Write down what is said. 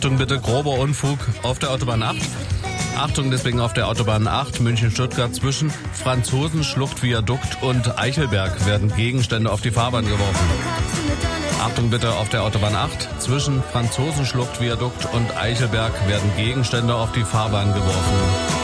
Achtung bitte, grober Unfug auf der Autobahn 8. Achtung deswegen auf der Autobahn 8 München-Stuttgart zwischen Franzosenschlucht-Viadukt und Eichelberg werden Gegenstände auf die Fahrbahn geworfen. Achtung bitte auf der Autobahn 8 zwischen Franzosenschlucht-Viadukt und Eichelberg werden Gegenstände auf die Fahrbahn geworfen.